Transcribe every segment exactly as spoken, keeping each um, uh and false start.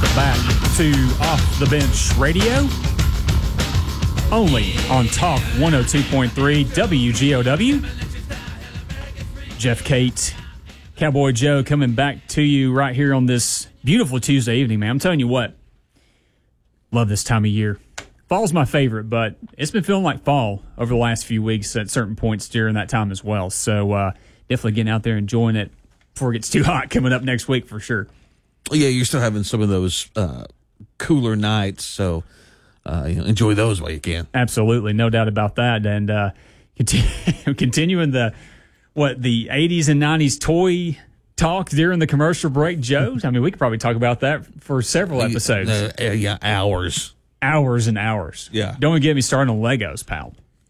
back to Off the Bench Radio, only on Talk one oh two point three W G O W. Jeff Cate, Cowboy Joe coming back to you right here on this beautiful Tuesday evening, man. I'm telling you what, love this time of year. Fall's my favorite, but it's been feeling like fall over the last few weeks at certain points during that time as well. So uh, definitely getting out there enjoying it before it gets too hot coming up next week for sure. Yeah, you're still having some of those uh, cooler nights, so uh, you know, enjoy those while you can. Absolutely, no doubt about that. And uh, continue, continuing the what the eighties and nineties toy talk during the commercial break, Joe. I mean, we could probably talk about that for several episodes. Uh, uh, yeah, hours. Hours and hours. Yeah. Don't get me started on Legos, pal.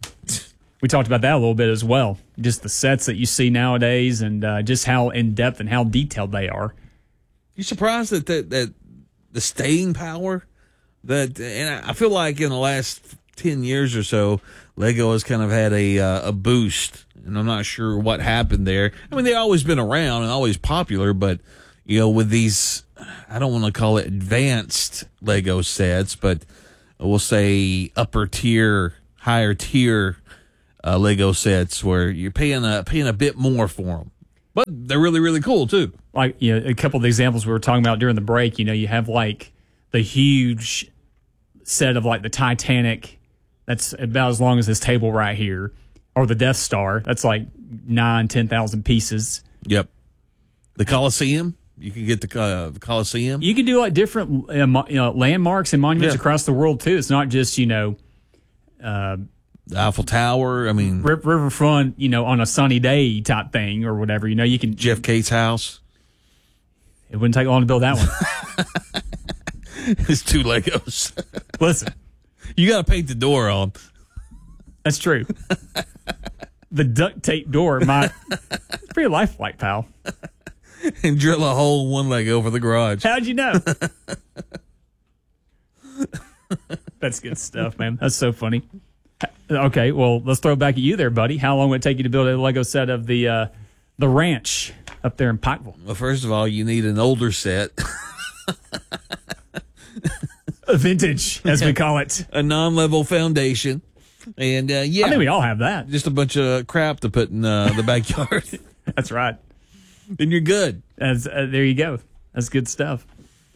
We talked about that a little bit as well. Just the sets that you see nowadays and uh, just how in-depth and how detailed they are. You surprised that, that that the staying power that, and I feel like in the last ten years or so, Lego has kind of had a uh, a boost, and I'm not sure what happened there. I mean, they've always been around and always popular, but you know, with these, I don't want to call it advanced Lego sets, but we'll say upper tier, higher tier uh, Lego sets where you're paying a paying a bit more for them, but they're really really cool too. Like, you know, a couple of the examples we were talking about during the break, you know, you have like the huge set of like the Titanic that's about as long as this table right here, or the Death Star that's like nine, ten thousand pieces. Yep. The Coliseum, you can get the, uh, the Coliseum. You can do like different uh, mo- you know, landmarks and monuments Yeah. across the world too. It's not just, you know, uh, The Eiffel Tower. I mean, r- riverfront, you know, on a sunny day type thing or whatever. You know, you can. Jeff Cate's house. It wouldn't take long to build that one. It's two Legos. Listen, You got to paint the door on. that's true. The duct tape door might pretty lifelike, pal. And drill a hole in one Lego for the garage. How'd you know? That's good stuff, man. That's so funny. Okay, well, let's throw it back at you there, buddy. How long would it take you to build a Lego set of the uh, the ranch up there in Pikeville? Well, first of all, you need an older set. A vintage, as we call it. A non-level foundation. And, uh, yeah. I think we all have that. Just a bunch of crap to put in uh, the backyard. That's right. And you're good. As, uh, there you go. That's good stuff.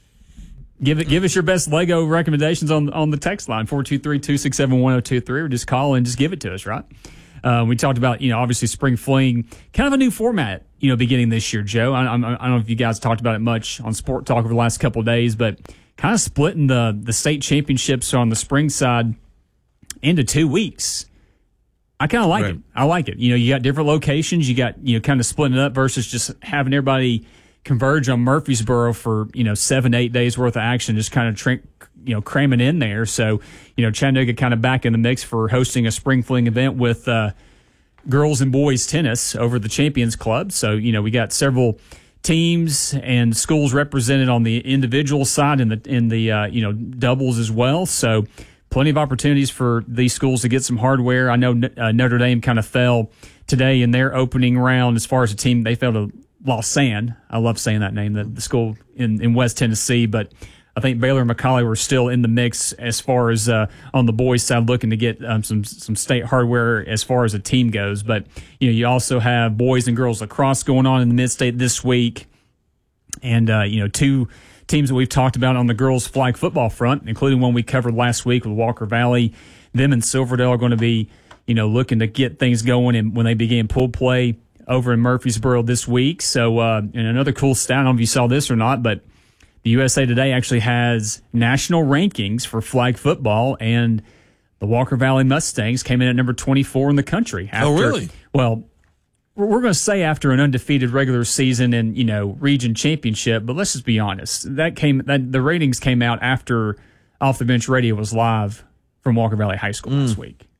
Give it. Give us your best Lego recommendations on on the text line, four two three, two six seven, one oh two three, or just call and just give it to us, right? Uh, we talked about, you know, obviously Spring Fling, kind of a new format, you know, beginning this year, Joe. I, I, I don't know if you guys talked about it much on Sport Talk over the last couple of days, but kind of splitting the, the state championships on the spring side into two weeks. I kind of like Right. it. I like it. You know, you got different locations. You got, you know, kind of splitting it up versus just having everybody converge on Murfreesboro for, you know, seven, eight days worth of action, just kind of, tra- you know, cramming in there. So, you know, Chattanooga kind of back in the mix for hosting a Spring Fling event with uh, girls and boys tennis over the Champions Club. So, you know, we got several teams and schools represented on the individual side and the, in the, uh, you know, doubles as well. So, plenty of opportunities for these schools to get some hardware. I know uh, Notre Dame kind of fell today in their opening round as far as a team. They fell to Lausanne. I love saying that name, the, the school in, in West Tennessee. But I think Baylor and Macaulay were still in the mix as far as uh, on the boys' side looking to get um, some some state hardware as far as a team goes. But, you know, you also have boys and girls lacrosse going on in the Mid-State this week. And, uh, you know, two teams that we've talked about on the girls' flag football front, including one we covered last week with Walker Valley. Them and Silverdale are going to be, you know, looking to get things going and when they begin pool play over in Murfreesboro this week. So, uh, and another cool stat, I don't know if you saw this or not, but the U S A Today actually has national rankings for flag football, and the Walker Valley Mustangs came in at number twenty-four in the country. After, Oh, really? Well, we're going to say after an undefeated regular season and, you know, region championship, but let's just be honest. That came that the ratings came out after Off the Bench Radio was live from Walker Valley High School mm. last week.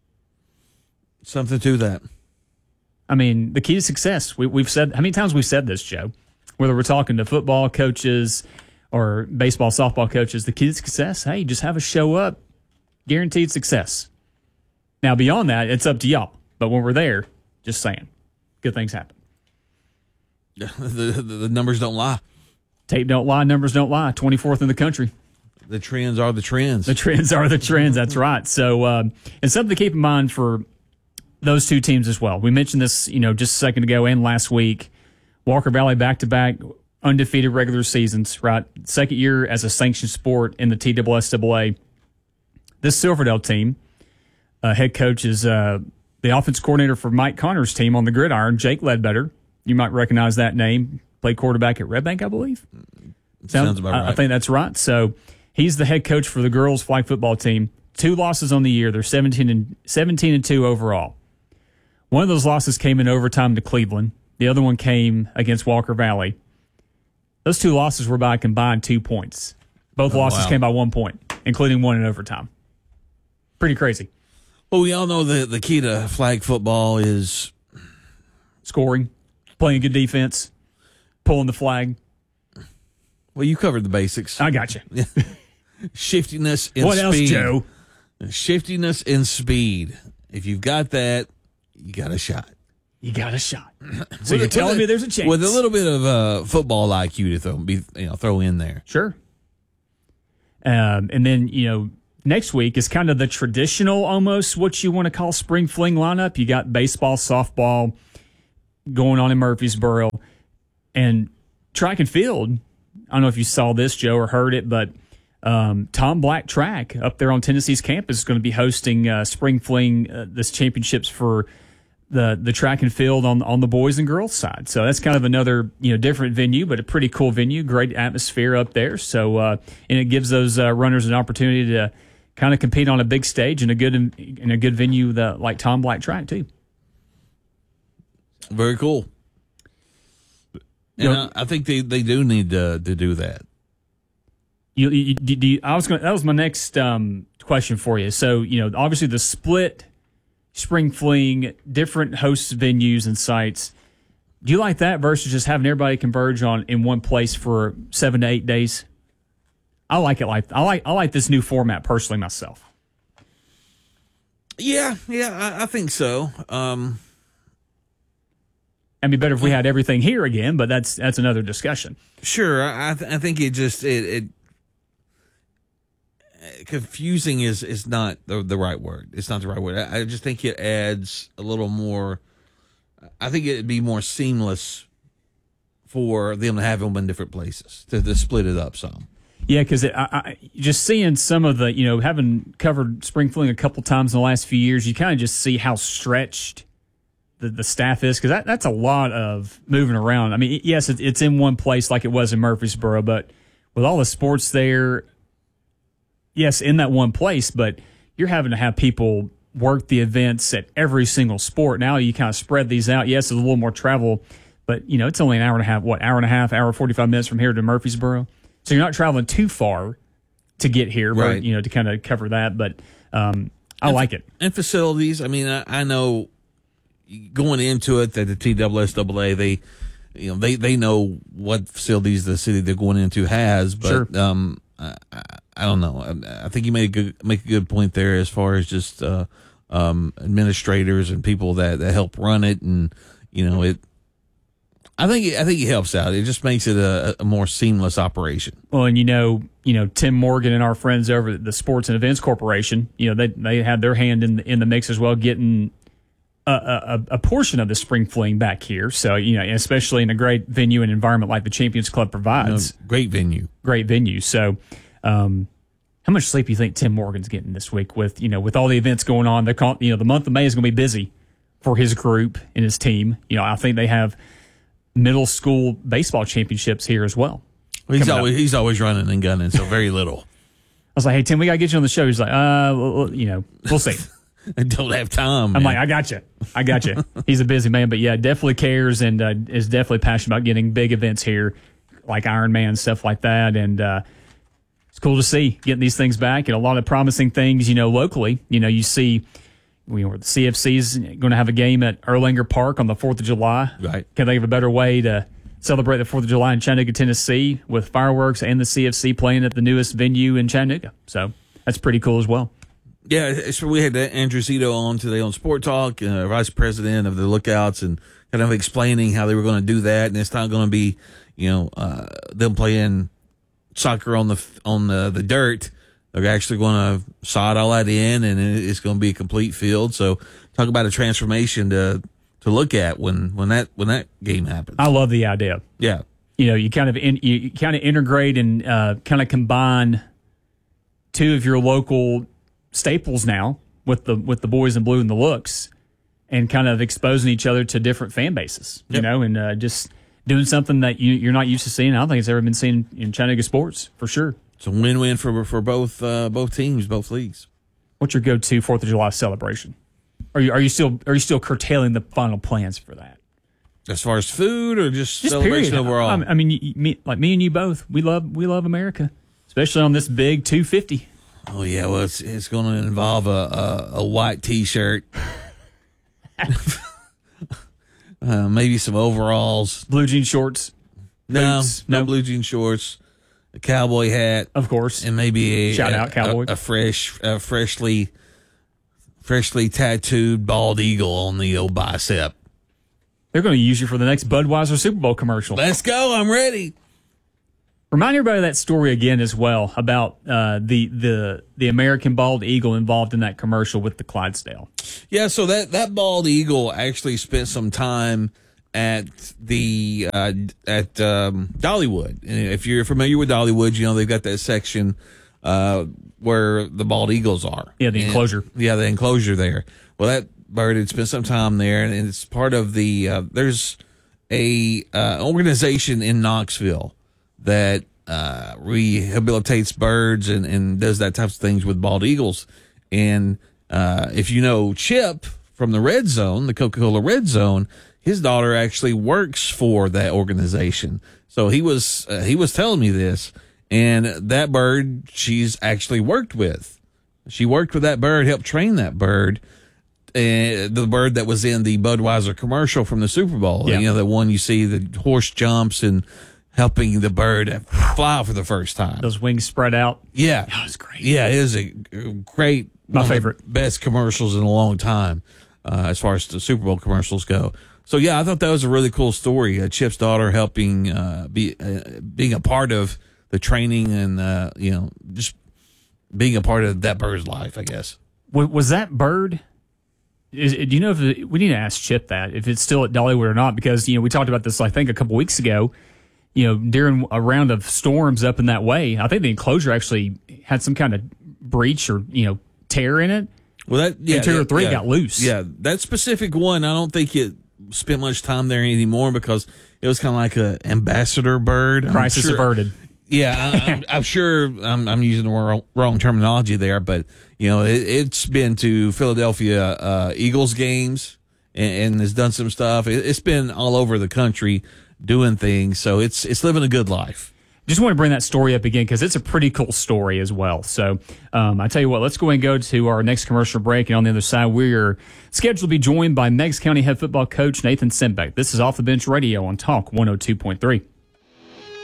Something to that. I mean, the key to success. We, we've said how many times we've said this, Joe. Whether we're talking to football coaches or baseball, softball coaches, the key to success. Hey, just have a show up, guaranteed success. Now beyond that, it's up to y'all. But when we're there, just saying. Good things happen. The, the, the numbers don't lie. Tape don't lie, numbers don't lie. twenty-fourth in the country. The trends are the trends. The trends are the trends. That's right. So, um, and something to keep in mind for those two teams as well. We mentioned this, you know, just a second ago and last week. Walker Valley back-to-back undefeated regular seasons, right? Second year as a sanctioned sport in the T S S A A. This Silverdale team, uh, head coach is uh, the offense coordinator for Mike Connor's team on the gridiron, Jake Ledbetter. You might recognize that name. Played quarterback at Red Bank, I believe. Sounds, Sounds about right. I, I think that's right. So he's the head coach for the girls flag football team. Two losses on the year. They're seventeen and seventeen and two overall. One of those losses came in overtime to Cleveland. The other one came against Walker Valley. Those two losses were by a combined two points. Both oh, losses wow. came by one point, including one in overtime. Pretty crazy. Well, we all know the the key to flag football is scoring, playing good defense, pulling the flag. Well, you covered the basics. I got you. Shiftiness and what speed. What else, Joe? Shiftiness and speed. If you've got that, you got a shot. You got a shot. So you're telling me there's a chance. With a little bit of uh, football I Q to throw, be, you know, throw in there. Sure. Um, and then, you know, next week is kind of the traditional, almost what you want to call spring fling lineup. You got baseball, softball going on in Murfreesboro. And track and field, I don't know if you saw this, Joe, or heard it, but um, Tom Black Track up there on Tennessee's campus is going to be hosting uh, spring fling, uh, this championships for the the track and field on on the boys and girls side. So that's kind of another, you know, different venue, but a pretty cool venue, great atmosphere up there. So uh, and it gives those uh, runners an opportunity to kind of compete on a big stage in a good in a good venue that, like Tom Black Track too. Very cool. And you know, I, I think they, they do need to to do that. You, you, do you, I was going. That was my next um, question for you. So you know, obviously the split spring fling, different host venues and sites. Do you like that versus just having everybody converge on in one place for seven to eight days? I like it like I like I like this new format personally myself. Yeah, yeah, I, I think so. Um, It'd be better if we had everything here again, but that's that's another discussion. Sure, I th- I think it just it, it confusing is is not the the right word. It's not the right word. I, I just think it adds a little more. I think it'd be more seamless for them to have them in different places to, to split it up some. Yeah, because I, I, just seeing some of the, you know, having covered spring fling a couple times in the last few years, you kind of just see how stretched the, the staff is, because that, that's a lot of moving around. I mean, yes, it, it's in one place like it was in Murfreesboro, but with all the sports there, yes, in that one place, but you're having to have people work the events at every single sport. Now you kind of spread these out. Yes, there's a little more travel, but, you know, it's only an hour and a half, what, hour and a half, hour, forty-five minutes from here to Murfreesboro. So you're not traveling too far to get here, right? But, you know, to kind of cover that. But um, I and, like it. And facilities. I mean, I, I know going into it that the T S S A A, they, you know, they, they know what facilities the city they're going into has. But sure. um, I, I don't know. I, I think you made a good make a good point there as far as just uh, um, administrators and people that, that help run it, and you know it. I think it, I think it helps out. It just makes it a, a more seamless operation. Well, and you know, you know, Tim Morgan and our friends over at the Sports and Events Corporation, you know, they they had their hand in the, in the mix as well, getting a, a, a portion of the spring fling back here. So, you know, especially in a great venue and environment like the Champions Club provides. You know, great venue, great venue. So, um, how much sleep do you think Tim Morgan's getting this week with, you know, with all the events going on? They're call, you know, the month of May is going to be busy for his group and his team. You know, I think they have middle school baseball championships here as well. well he's always up. he's always running and gunning, so very little. I was like, hey, Tim, we got to get you on the show. He's like, uh, well, you know, we'll see. I don't have time. I'm man. like, I got you. I got you. He's a busy man, but yeah, definitely cares and uh, is definitely passionate about getting big events here, like Ironman, stuff like that. And uh, it's cool to see getting these things back and a lot of promising things, you know, locally. You know, you see, you know, the C F C's going to have a game at Erlanger Park on the fourth of July. Right. Can they have a better way to celebrate the fourth of July in Chattanooga, Tennessee, with fireworks and the C F C playing at the newest venue in Chattanooga? So that's pretty cool as well. Yeah, so we had Andrew Zito on today on Sport Talk, uh, Vice President of the Lookouts, and kind of explaining how they were going to do that, and it's not going to be, you know, uh, them playing soccer on the on the, the dirt. They're actually going to sod all that in, and it's going to be a complete field. So, talk about a transformation to to look at when when that when that game happens. I love the idea. Yeah, you know, you kind of in, you kind of integrate and uh, kind of combine two of your local staples now with the with the boys in blue and the looks, and kind of exposing each other to different fan bases. You Yep. know, and uh, just doing something that you, you're not used to seeing. I don't think it's ever been seen in Chattanooga sports for sure. it's a win-win for for both uh, both teams, both leagues. What's your go-to Fourth of July celebration? Are you are you still are you still curtailing the final plans for that? As far as food or just, Just celebration period. overall? I, I mean, you, me, like me and you both, we love we love America, especially on this big two fifty. Oh yeah, well it's it's going to involve a a, a white T-shirt, uh, maybe some overalls. Blue jean shorts, No, boots, no no. blue jean shorts, a cowboy hat, of course. and maybe a Shout a, out, cowboy. a, a fresh, a freshly, freshly tattooed bald eagle on the old bicep. They're going to use you for the next Budweiser Super Bowl commercial. Let's go! I'm ready. Remind everybody of that story again as well about uh, the the the American bald eagle involved in that commercial with the Clydesdale. Yeah, so that, that bald eagle actually spent some time at the uh, at um, Dollywood. And if you're familiar with Dollywood, you know they've got that section uh, where the bald eagles are. Yeah, the And- enclosure. Yeah, the enclosure there. Well, that bird had spent some time there, and it's part of the. Uh, there's a uh, organization in Knoxville that uh, rehabilitates birds and, and does that types of things with bald eagles. And uh, if you know Chip from the Red Zone, the Coca-Cola Red Zone, his daughter actually works for that organization. So he was uh, he was telling me this, and that bird she's actually worked with. She worked with that bird, helped train that bird. And the bird that was in the Budweiser commercial from the Super Bowl, Yeah. you know, the one you see the horse jumps and helping the bird fly for the first time. Those wings spread out. Yeah. That was great. Yeah, it is a great, My one of the favorite. best commercials in a long time, uh, as far as the Super Bowl commercials go. So yeah, I thought that was a really cool story. Uh, Chip's daughter helping, uh, be, uh, being a part of the training and, uh, you know, just being a part of that bird's life, I guess. Was, was that bird? Is, do you know if it, we need to ask Chip that if it's still at Dollywood or not? Because you know we talked about this I think a couple weeks ago. You know during a round of storms up in that way, I think the enclosure actually had some kind of breach or you know tear in it. Well, that yeah, And two or yeah, three yeah. got loose. Yeah, that specific one, I don't think it spent much time there anymore because it was kind of like a ambassador bird. I'm Crisis sure- averted. Yeah, I, I'm, I'm sure I'm, I'm using the wrong, wrong terminology there, but you know, it, it's been to Philadelphia uh, Eagles games and, and has done some stuff. It, it's been all over the country doing things, so it's it's living a good life. Just want to bring that story up again because it's a pretty cool story as well. So um, I tell you what, let's go and go to our next commercial break. And on the other side, we're scheduled to be joined by Meigs County head football coach Nathan Simbeck. This is Off the Bench Radio on Talk one oh two point three.